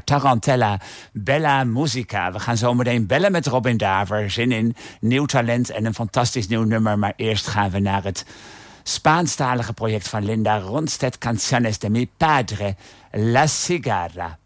Tarantella, Bella Musica. We gaan zometeen bellen met Robin Daver. Zin in, nieuw talent en een fantastisch nieuw nummer. Maar eerst gaan we naar het Spaanstalige project van Linda Ronstadt, Canciones de mi padre, La Cigarra.